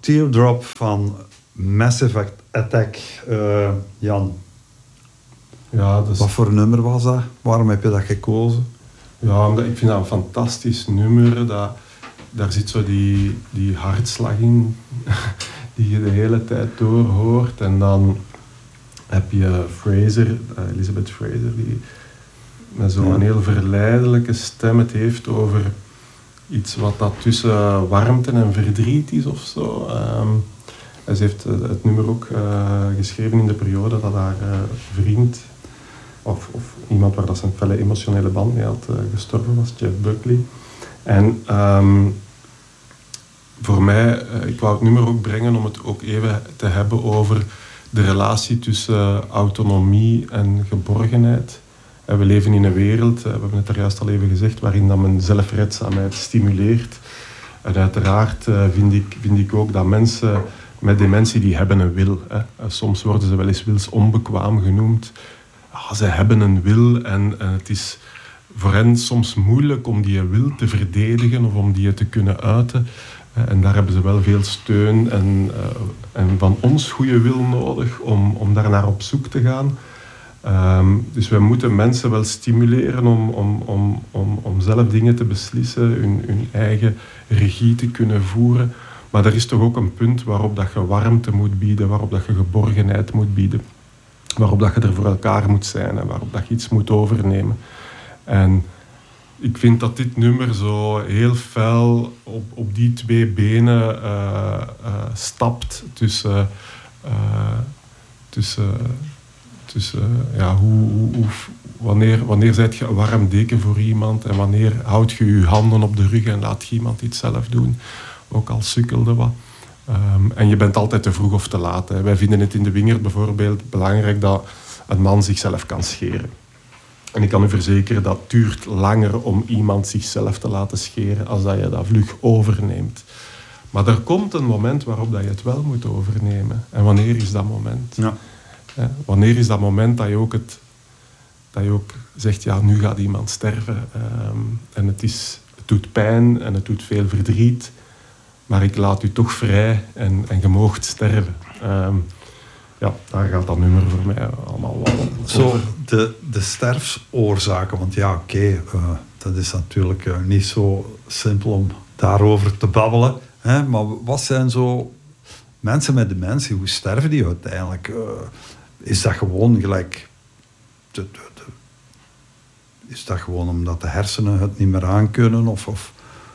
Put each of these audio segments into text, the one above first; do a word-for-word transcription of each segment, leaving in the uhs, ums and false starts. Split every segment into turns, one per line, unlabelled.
Teardrop van Massive Attack. Uh, Jan,
ja, dus...
wat voor nummer was dat? Waarom heb je dat gekozen?
Ja, omdat ik vind dat een fantastisch nummer. Dat, daar zit zo die, die hartslag in, die je de hele tijd door hoort. En dan heb je Fraser, uh, Elizabeth Fraser, die met zo'n ja. heel verleidelijke stem het heeft over iets wat dat tussen warmte en verdriet is of zo. Um, en ze heeft het nummer ook uh, geschreven in de periode dat haar uh, vriend, of, of iemand waar dat ze een felle emotionele band mee had, uh, gestorven was, Jeff Buckley. En um, voor mij, uh, ik wou het nummer ook brengen om het ook even te hebben over de relatie tussen uh, autonomie en geborgenheid. Uh, we leven in een wereld, uh, we hebben het er juist al even gezegd, waarin dat men zelfredzaamheid stimuleert. En uiteraard uh, vind, ik, vind ik ook dat mensen met dementie, die hebben een wil. Hè. Uh, soms worden ze wel eens wilsonbekwaam genoemd. Ah, ze hebben een wil en uh, het is voor hen soms moeilijk om die wil te verdedigen of om die te kunnen uiten. Uh, en daar hebben ze wel veel steun en, uh, en van ons goede wil nodig om, om daar naar op zoek te gaan. Um, dus we moeten mensen wel stimuleren om, om, om, om, om zelf dingen te beslissen, hun, hun eigen regie te kunnen voeren. Maar er is toch ook een punt waarop dat je warmte moet bieden, waarop dat je geborgenheid moet bieden. Waarop dat je er voor elkaar moet zijn en waarop dat je iets moet overnemen. En ik vind dat dit nummer zo heel fel op, op die twee benen uh, uh, stapt tussen... Uh, tussen tussen ja, hoe, hoe, hoe, wanneer, wanneer zijt je een warm deken voor iemand en wanneer houd je je handen op de rug en laat je iemand iets zelf doen. Ook al sukkelde wat. Um, en je bent altijd te vroeg of te laat. Hè. Wij vinden het in de Wingerd bijvoorbeeld belangrijk dat een man zichzelf kan scheren. En ik kan u verzekeren, dat duurt langer om iemand zichzelf te laten scheren als dat je dat vlug overneemt. Maar er komt een moment waarop dat je het wel moet overnemen. En wanneer is dat moment?
Ja.
Ja, wanneer is dat moment dat je ook, het, dat je ook zegt, ja, nu gaat iemand sterven. Um, en het, is, het doet pijn en het doet veel verdriet. Maar ik laat u toch vrij en, en je moogt sterven. Um, ja, daar gaat dat nummer voor mij allemaal wel over.
Zo, de, de sterfsoorzaken. Want ja, oké, okay, uh, dat is natuurlijk uh, niet zo simpel om daarover te babbelen. Hè? Maar wat zijn zo... Mensen met dementie, hoe sterven die uiteindelijk? Uh, is dat gewoon gelijk... De, de, de, is dat gewoon omdat de hersenen het niet meer aankunnen? Of, of...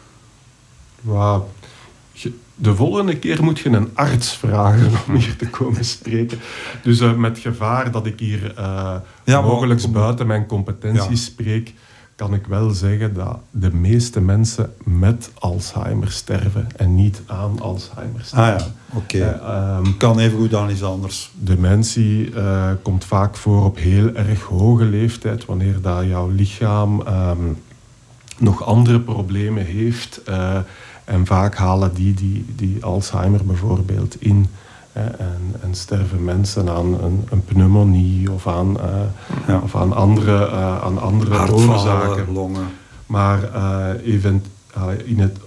Wow. De volgende keer moet je een arts vragen om hier te komen spreken. Dus uh, met gevaar dat ik hier uh, ja, mogelijk maar, buiten mijn competenties ja. spreek, kan ik wel zeggen dat de meeste mensen met Alzheimer sterven en niet aan Alzheimer sterven.
Ah ja, oké. Okay. Uh, um, kan even goed aan iets anders.
Dementie uh, komt vaak voor op heel erg hoge leeftijd, wanneer dat jouw lichaam um, nog andere problemen heeft. Uh, en vaak halen die, die, die Alzheimer bijvoorbeeld in. Uh, en, en sterven mensen aan een, een pneumonie of aan, uh, ja. of aan andere, uh, aan andere oorzaken.
Longen.
Maar uh, even, uh, in het,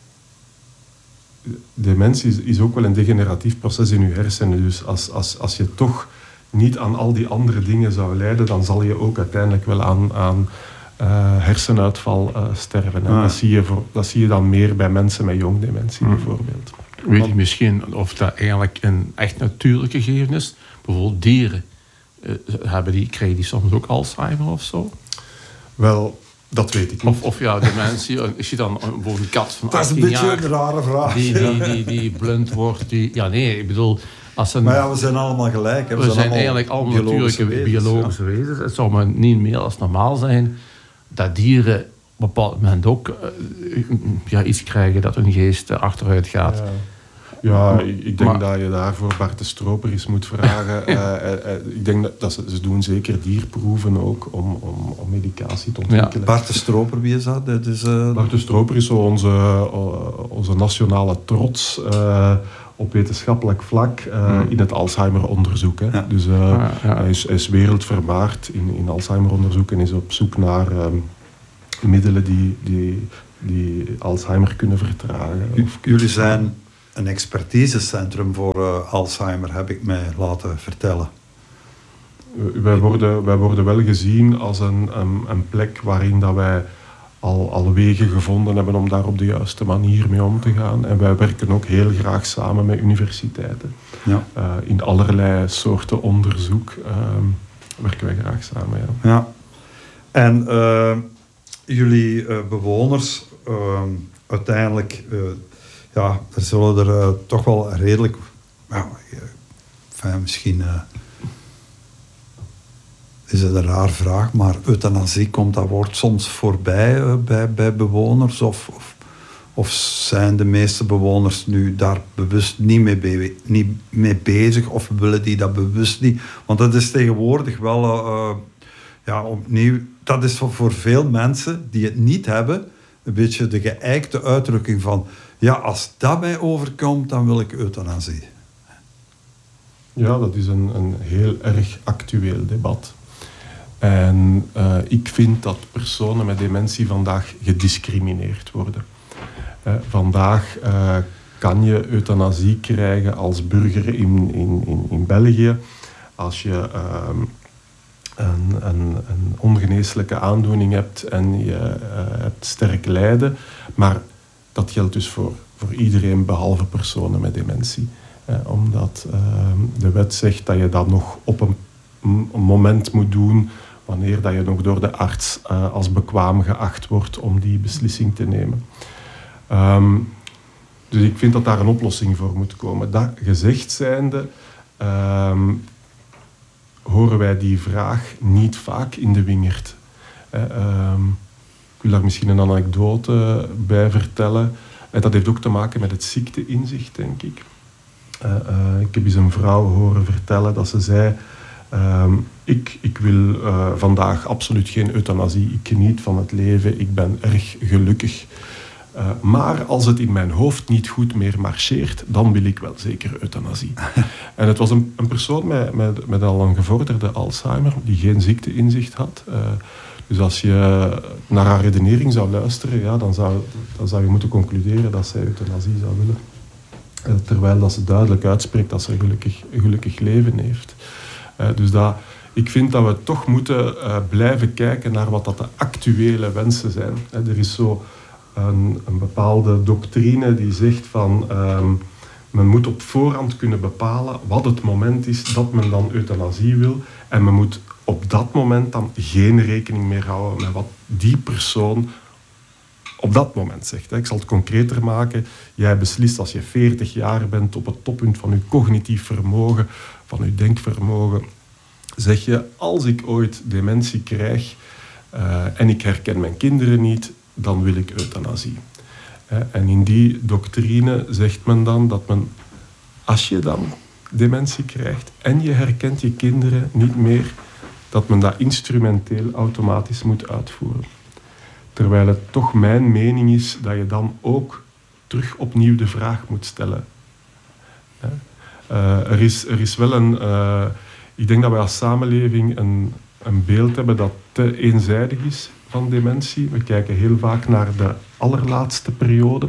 dementie is, is ook wel een degeneratief proces in je hersenen. Dus als, als, als je toch niet aan al die andere dingen zou lijden, dan zal je ook uiteindelijk wel aan, aan uh, hersenuitval uh, sterven. En ah. dat, zie je voor, dat zie je dan meer bij mensen met jong dementie hmm. bijvoorbeeld.
Weet je misschien of dat eigenlijk een echt natuurlijk gegeven is? Bijvoorbeeld dieren. Uh, hebben die, krijgen die soms ook Alzheimer of zo?
Wel, dat weet ik niet.
Of, of ja, dementie. Is je dan bijvoorbeeld een kat van
achttien jaar... Dat is een beetje een rare vraag.
Die, die, die, die blind wordt. Die, ja, nee, ik bedoel... Als een,
maar ja, we zijn allemaal gelijk. Hè.
We,
we
zijn,
zijn allemaal
eigenlijk allemaal natuurlijke
wezens,
biologische
ja.
wezens. Het zou maar niet meer als normaal zijn dat dieren op een bepaald moment ook uh, ja, iets krijgen dat hun geest uh, achteruit gaat.
Ja. Ja, ik denk maar, dat je daarvoor Bart de Stroper eens moet vragen. uh, uh, uh, ik denk dat, dat ze, ze doen zeker dierproeven ook om, om, om medicatie te ontwikkelen.
Ja. Bart de Stroper, wie is dat? dat is, uh...
Bart de Stroper is zo onze, uh, onze nationale trots uh, op wetenschappelijk vlak uh, hmm. in het Alzheimer-onderzoek. Hè. Ja. Dus uh, ja, ja. Hij, is, hij is wereldvermaard in, in Alzheimer-onderzoek en is op zoek naar um, middelen die, die, die Alzheimer kunnen vertragen.
U, jullie zijn... een expertisecentrum voor uh, Alzheimer, heb ik mij laten vertellen.
Wij worden, wij worden wel gezien als een, een, een plek waarin dat wij al, al wegen gevonden hebben om daar op de juiste manier mee om te gaan. En wij werken ook heel graag samen met universiteiten.
Ja.
Uh, in allerlei soorten onderzoek uh, werken wij graag samen. Ja.
Ja. En uh, jullie uh, bewoners, uh, uiteindelijk, uh, ja, er zullen er uh, toch wel redelijk, nou, uh, enfin, misschien uh, is het een raar vraag, maar euthanasie, komt dat woord soms voorbij uh, bij, bij bewoners? Of, of, of zijn de meeste bewoners nu daar bewust niet mee, be- niet mee bezig, of willen die dat bewust niet? Want dat is tegenwoordig wel, uh, uh, ja, opnieuw, dat is voor, voor veel mensen die het niet hebben, een beetje de geëikte uitdrukking van, ja, als dat mij overkomt, dan wil ik euthanasie.
Ja, dat is een, een heel erg actueel debat. En uh, ik vind dat personen met dementie vandaag gediscrimineerd worden. Uh, vandaag uh, kan je euthanasie krijgen als burger in, in, in, in België als je uh, een, een, een ongeneeslijke aandoening hebt en je uh, hebt sterk lijden. Maar dat geldt dus voor, voor iedereen behalve personen met dementie. Uh, omdat uh, de wet zegt dat je dat nog op een, een moment moet doen wanneer dat je nog door de arts uh, als bekwaam geacht wordt om die beslissing te nemen. Um, dus ik vind dat daar een oplossing voor moet komen. Dat gezegd zijnde, um, horen wij die vraag niet vaak in de wingerd. Uh, um, ik wil daar misschien een anekdote bij vertellen. En dat heeft ook te maken met het ziekteinzicht, denk ik. Uh, uh, ik heb eens een vrouw horen vertellen dat ze zei... Um, ik, ik wil uh, vandaag absoluut geen euthanasie. Ik geniet van het leven. Ik ben erg gelukkig. Uh, maar als het in mijn hoofd niet goed meer marcheert, dan wil ik wel zeker euthanasie. En het was een, een persoon met, met, met al een gevorderde Alzheimer, die geen ziekteinzicht had. Uh, dus als je naar haar redenering zou luisteren, ja, dan, zou, dan zou je moeten concluderen dat zij euthanasie zou willen. Uh, terwijl dat ze duidelijk uitspreekt dat ze een gelukkig, een gelukkig leven heeft. Uh, dus dat, ik vind dat we toch moeten uh, blijven kijken naar wat dat de actuele wensen zijn. Uh, er is zo een, een bepaalde doctrine die zegt van... Um, men moet op voorhand kunnen bepalen wat het moment is dat men dan euthanasie wil. En men moet op dat moment dan geen rekening meer houden met wat die persoon op dat moment zegt. Hè. Ik zal het concreter maken. Jij beslist als je veertig jaar bent op het toppunt van je cognitief vermogen, van je denkvermogen, zeg je, als ik ooit dementie krijg uh, en ik herken mijn kinderen niet, dan wil ik euthanasie. Uh, en in die doctrine zegt men dan dat men, als je dan dementie krijgt en je herkent je kinderen niet meer, dat men dat instrumenteel automatisch moet uitvoeren. Terwijl het toch mijn mening is dat je dan ook terug opnieuw de vraag moet stellen. Uh, er, is, er is wel een... Uh, ik denk dat wij als samenleving een, een beeld hebben dat te eenzijdig is van dementie. We kijken heel vaak naar de allerlaatste periode.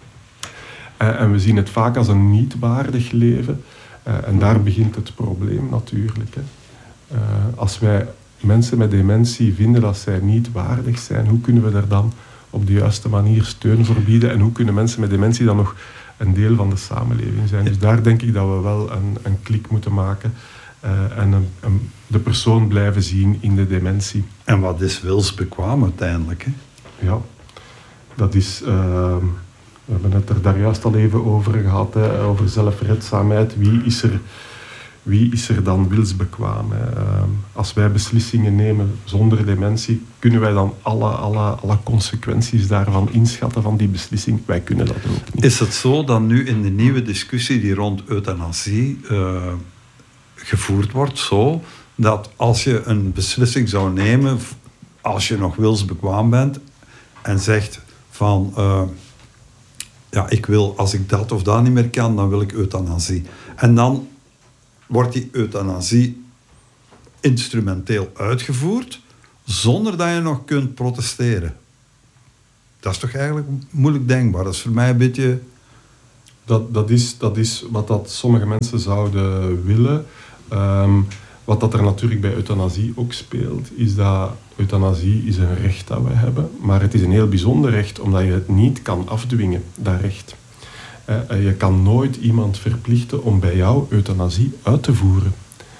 Uh, en we zien het vaak als een niet waardig leven. Uh, en daar begint het probleem natuurlijk. Hè. Uh, als wij mensen met dementie vinden dat zij niet waardig zijn, hoe kunnen we er dan op de juiste manier steun voor bieden? En hoe kunnen mensen met dementie dan nog een deel van de samenleving zijn? Dus daar denk ik dat we wel een, een klik moeten maken. Uh, en een, een, de persoon blijven zien in de dementie.
En wat is wilsbekwaam uiteindelijk? Hè?
Ja, dat is... Uh, we hebben het er daar juist al even over gehad, hè, over zelfredzaamheid. Wie is er, wie is er dan wilsbekwaam? Hè? Uh, als wij beslissingen nemen zonder dementie, kunnen wij dan alle, alle, alle consequenties daarvan inschatten van die beslissing? Wij kunnen dat ook niet.
Is het zo dat nu in de nieuwe discussie die rond euthanasie uh, gevoerd wordt, zo dat als je een beslissing zou nemen, als je nog wilsbekwaam bent en zegt van uh, ja, ik wil, als ik dat of dat niet meer kan, dan wil ik euthanasie. En dan wordt die euthanasie instrumenteel uitgevoerd zonder dat je nog kunt protesteren. Dat is toch eigenlijk moeilijk denkbaar. Dat is voor mij een beetje...
Dat, dat, is, dat is wat dat sommige mensen zouden willen. Um, wat dat er natuurlijk bij euthanasie ook speelt, is dat euthanasie is een recht dat we hebben, maar het is een heel bijzonder recht, omdat je het niet kan afdwingen, dat recht. Uh, je kan nooit iemand verplichten om bij jou euthanasie uit te voeren.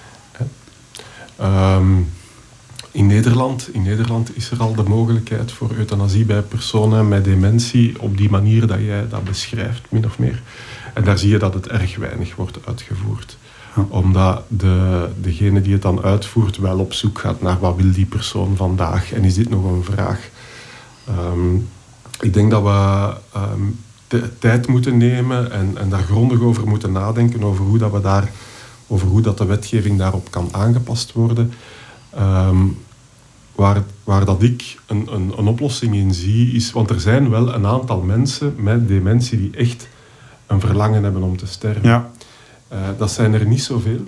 Uh, um, in, Nederland, in Nederland is er al de mogelijkheid voor euthanasie bij personen met dementie op die manier dat jij dat beschrijft, min of meer. En daar zie je dat het erg weinig wordt uitgevoerd. Ja. Omdat de, degene die het dan uitvoert wel op zoek gaat naar wat wil die persoon vandaag en is dit nog een vraag. Um, ik denk dat we um, de tijd moeten nemen en, en daar grondig over moeten nadenken over hoe dat we daar, over hoe dat de wetgeving daarop kan aangepast worden. Um, waar, waar dat ik een, een, een oplossing in zie is, want er zijn wel een aantal mensen met dementie die echt een verlangen hebben om te sterven. Ja. Uh, dat zijn er niet zoveel.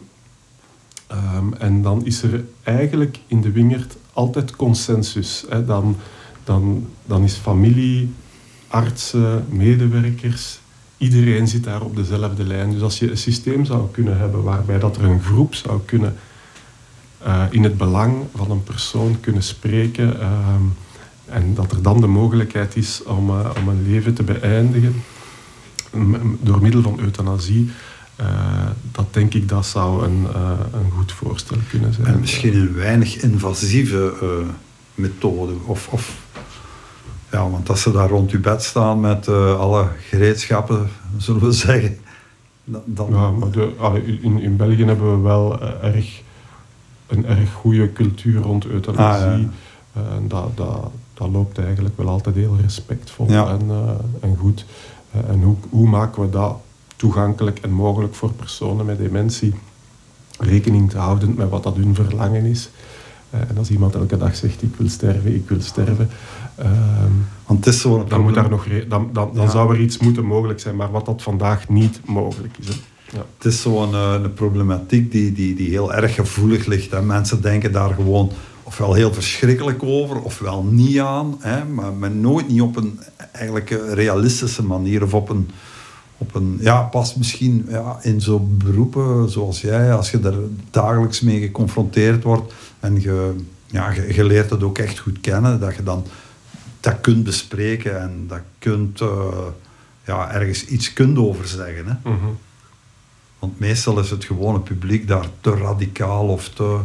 Um, en dan is er eigenlijk in de wingerd altijd consensus. Hè. Dan, dan, dan is familie, artsen, medewerkers, iedereen zit daar op dezelfde lijn. Dus als je een systeem zou kunnen hebben waarbij dat er een groep zou kunnen uh, in het belang van een persoon kunnen spreken uh, en dat er dan de mogelijkheid is om, uh, om een leven te beëindigen um, door middel van euthanasie, Uh, dat denk ik dat zou een, uh, een goed voorstel kunnen zijn.
En misschien een weinig invasieve uh, methode. Of, of, ja, want als ze daar rond je bed staan met uh, alle gereedschappen, zullen we zeggen. Dan...
Ja, maar de, allee, in, in België hebben we wel uh, erg, een erg goede cultuur rond euthanasie. Ah, ja. uh, en dat, dat, dat loopt eigenlijk wel altijd heel respectvol ja. en, uh, en goed. Uh, en hoe, hoe maken we dat toegankelijk en mogelijk voor personen met dementie, rekening te houden met wat dat hun verlangen is. Uh, en als iemand elke dag zegt, ik wil sterven, ik wil sterven, uh,
Want het is zo
dan, moet daar nog re- dan, dan, dan ja. zou er iets moeten mogelijk zijn, maar wat dat vandaag niet mogelijk is. Hè. Ja.
Het is zo'n uh, een problematiek die, die, die heel erg gevoelig ligt. Hè. Mensen denken daar gewoon ofwel heel verschrikkelijk over, ofwel niet aan, hè, maar, maar nooit niet op een eigenlijk realistische manier of op een Op een, ja, past misschien ja, in zo'n beroepen zoals jij, als je er dagelijks mee geconfronteerd wordt en je, ja, je, je leert het ook echt goed kennen, dat je dan dat kunt bespreken en dat kunt uh, ja, ergens iets kunt over zeggen. Hè? Mm-hmm. Want meestal is het gewone publiek daar te radicaal of te...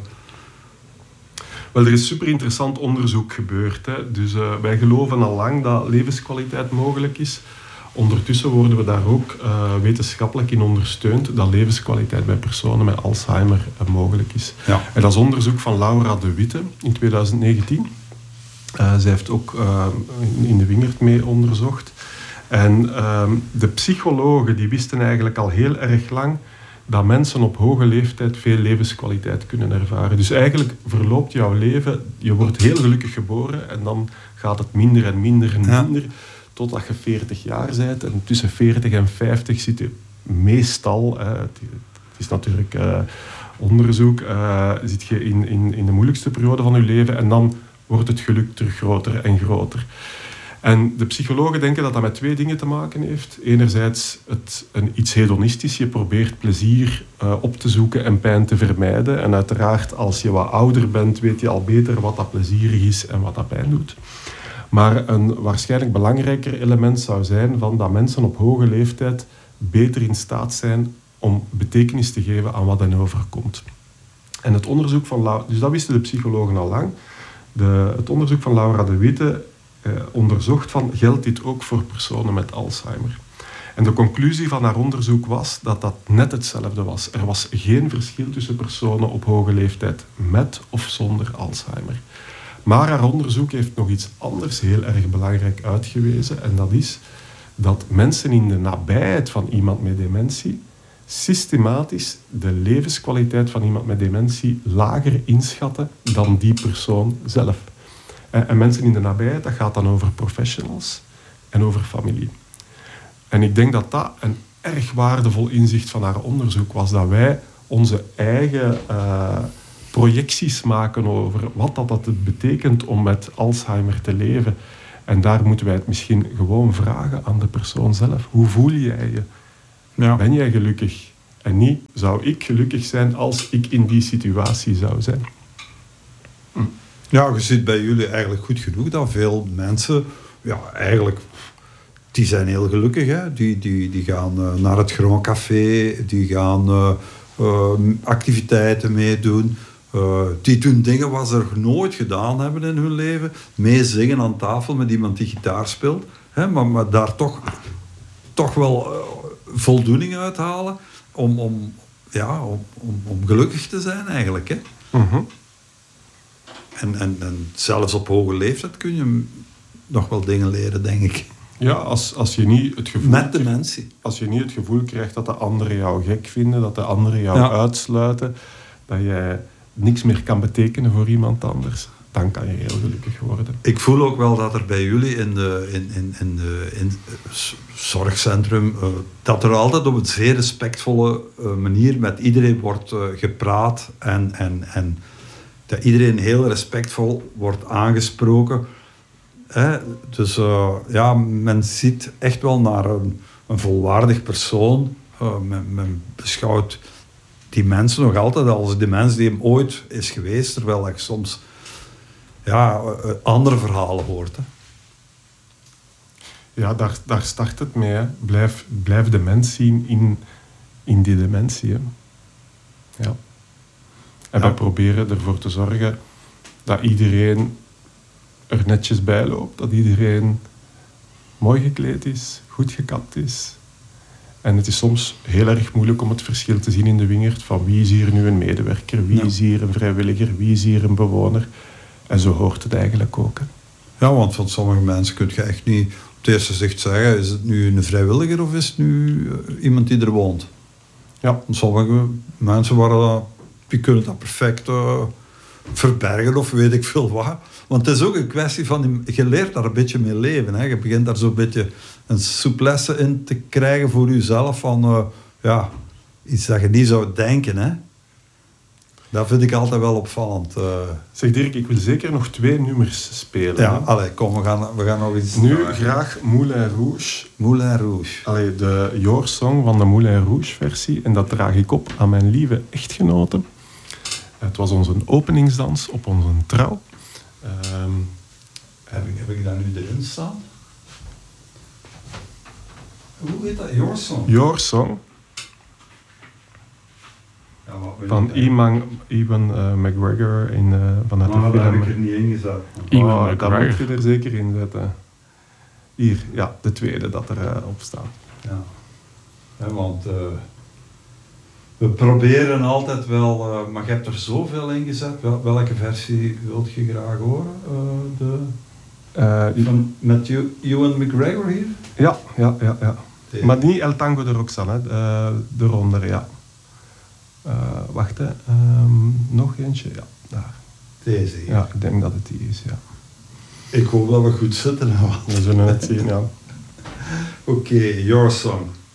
Wel, er is super interessant onderzoek gebeurd. Hè? Dus uh, wij geloven al lang dat levenskwaliteit mogelijk is. Ondertussen worden we daar ook uh, wetenschappelijk in ondersteund dat levenskwaliteit bij personen met Alzheimer uh, mogelijk is. Ja. En dat is onderzoek van Laura de Witte in twintig negentien. Uh, zij heeft ook uh, in de wingerd mee onderzocht. En uh, de psychologen die wisten eigenlijk al heel erg lang dat mensen op hoge leeftijd veel levenskwaliteit kunnen ervaren. Dus eigenlijk verloopt jouw leven, je wordt heel gelukkig geboren en dan gaat het minder en minder en minder... Ja. Totdat je veertig jaar bent. En tussen veertig en vijftig zit je meestal, uh, het is natuurlijk uh, onderzoek, uh, zit je in, in, in de moeilijkste periode van je leven en dan wordt het geluk terug groter en groter. En de psychologen denken dat dat met twee dingen te maken heeft. Enerzijds het, een, iets hedonistisch. Je probeert plezier uh, op te zoeken en pijn te vermijden. En uiteraard, als je wat ouder bent, weet je al beter wat dat plezierig is en wat dat pijn doet. Maar een waarschijnlijk belangrijker element zou zijn van dat mensen op hoge leeftijd beter in staat zijn om betekenis te geven aan wat hen overkomt. En het onderzoek van Laura, dus dat wisten de psychologen al lang. De, het onderzoek van Laura de Witte eh, onderzocht van, geldt dit ook voor personen met Alzheimer? En de conclusie van haar onderzoek was dat dat net hetzelfde was. Er was geen verschil tussen personen op hoge leeftijd met of zonder Alzheimer. Maar haar onderzoek heeft nog iets anders heel erg belangrijk uitgewezen. En dat is dat mensen in de nabijheid van iemand met dementie systematisch de levenskwaliteit van iemand met dementie lager inschatten dan die persoon zelf. En, en mensen in de nabijheid, dat gaat dan over professionals en over familie. En ik denk dat dat een erg waardevol inzicht van haar onderzoek was, dat wij onze eigen uh, projecties maken over wat dat, dat het betekent om met Alzheimer te leven. En daar moeten wij het misschien gewoon vragen aan de persoon zelf. Hoe voel jij je
Ja.
Ben jij gelukkig? En niet, zou ik gelukkig zijn als ik in die situatie zou zijn?
Ja, je ziet bij jullie eigenlijk goed genoeg dat veel mensen, ja, eigenlijk, die zijn heel gelukkig. Hè? Die, die, die gaan uh, naar het Grand Café, die gaan uh, uh, activiteiten meedoen. Uh, die doen dingen wat ze nog nooit gedaan hebben in hun leven. Meezingen aan tafel met iemand die gitaar speelt. Hè? Maar, maar daar toch, toch wel uh, voldoening uit halen om, om, ja, om, om, om gelukkig te zijn eigenlijk. Hè?
Mm-hmm.
En, en, en zelfs op hoge leeftijd kun je nog wel dingen leren, denk ik.
Ja, als, als je niet het gevoel...
Met dementie.
Als je niet het gevoel krijgt dat de anderen jou gek vinden, dat de anderen jou
Ja.
uitsluiten, dat jij niks meer kan betekenen voor iemand anders, dan kan je heel gelukkig worden.
Ik voel ook wel dat er bij jullie in de, in, in, in de in het zorgcentrum, uh, dat er altijd op een zeer respectvolle uh, manier met iedereen wordt uh, gepraat en, en, en dat iedereen heel respectvol wordt aangesproken. Hè? Dus uh, ja, men ziet echt wel naar een, een volwaardig persoon. Uh, men, men beschouwt die mensen nog altijd als de mens die hem ooit is geweest, terwijl ik soms ja, uh, andere verhalen hoort. Hè.
Ja, daar, daar start het mee. Hè. Blijf, blijf de mens zien in, in die dementie. Hè. Ja. En
Ja.
wij proberen ervoor te zorgen dat iedereen er netjes bij loopt. Dat iedereen mooi gekleed is, goed gekapt is. En het is soms heel erg moeilijk om het verschil te zien in de wingerd van wie is hier nu een medewerker, wie
Ja.
is hier een vrijwilliger, wie is hier een bewoner. En zo hoort het eigenlijk ook. Hè.
Ja, want van sommige mensen kun je echt niet op het eerste zicht zeggen, is het nu een vrijwilliger of is het nu uh, iemand die er woont?
Ja.
Want sommige mensen waren, die kunnen dat perfect uh, verbergen of weet ik veel wat. Want het is ook een kwestie van, je leert daar een beetje mee leven. Hè. Je begint daar zo'n beetje een souplesse in te krijgen voor jezelf van, uh, ja, iets dat je niet zou denken. Hè. Dat vind ik altijd wel opvallend. Uh,
Zeg Dirk, ik wil zeker nog twee nummers spelen.
ja,
hè.
allee, kom, we gaan, we gaan nog iets...
Nu
uh,
graag Moulin Rouge.
Moulin Rouge.
Allee, de Your Song van de Moulin Rouge versie. En dat draag ik op aan mijn lieve echtgenote. Het was onze openingsdans op onze trouw. Um,
Heb ik, heb ik dat nu erin staan? Hoe heet dat? Your Song?
Your Song
Ja, wat wil
van
je
Ewan, Ewan uh, McGregor in, uh, vanuit
Maar
de
dat heb
film.
ik er niet in gezet.
Ewan
Oh, dat
McGregor.
moet je er zeker in zetten. Hier, ja, de tweede dat er uh, op staat.
Ja. Ja, want uh, we proberen altijd wel, uh, maar je hebt er zoveel in gezet. Wel, welke versie wilt je graag horen? Uh, de,
Uh,
van, met Ew- Ewan McGregor hier?
ja, ja, ja, ja.
Deze.
Maar niet El Tango de Roxanne, hè. Uh, de ronde, ja. Uh, wacht, hè. Um, nog eentje, ja, daar.
Deze hier.
Ja, ik denk dat het die is, ja.
Ik hoop dat we goed zitten.
We zullen het zien, ja.
Oké, okay, Your Song.